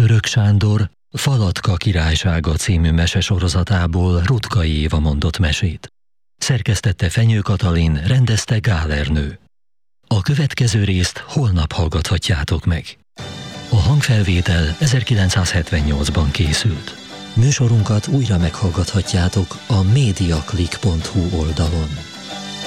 Török Sándor Falatka királysága című mesesorozatából Rutkai Éva mondott mesét. Szerkesztette Fenyő Katalin, rendezte Gál Ernő. A következő részt holnap hallgathatjátok meg. A hangfelvétel 1978-ban készült. Műsorunkat újra meghallgathatjátok a mediaclick.hu oldalon.